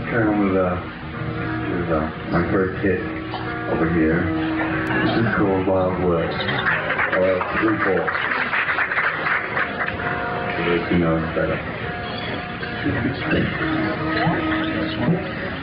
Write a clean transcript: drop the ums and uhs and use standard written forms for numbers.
carry on with my first hit over here. This is called Wild World, or 3/4. For those who know it better. This one.